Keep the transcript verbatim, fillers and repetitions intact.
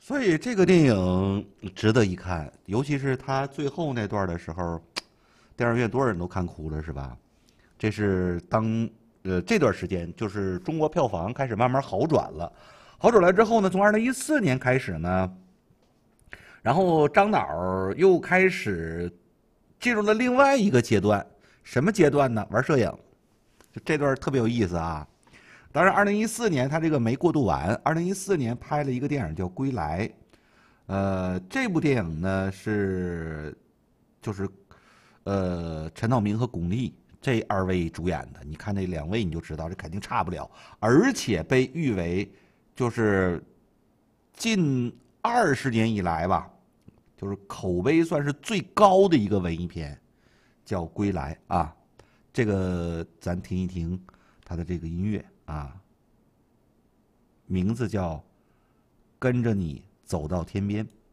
所以这个电影值得一看，尤其是他最后那段的时候，电影院多少人都看哭了，是吧？这是当呃这段时间，就是中国票房开始慢慢好转了。好转了之后呢，从二零一四年开始呢，然后张导又开始进入了另外一个阶段，什么阶段呢？玩摄影，就这段特别有意思啊。当然，二零一四年他这个没过渡完，二零一四年拍了一个电影叫《归来》，呃，这部电影呢是就是呃陈道明和巩俐这二位主演的，你看这两位你就知道这肯定差不了，而且被誉为就是近二十年以来吧，就是口碑算是最高的一个文艺片，叫《归来》啊。这个咱听一听他的这个音乐啊，名字叫《跟着你走到天边》。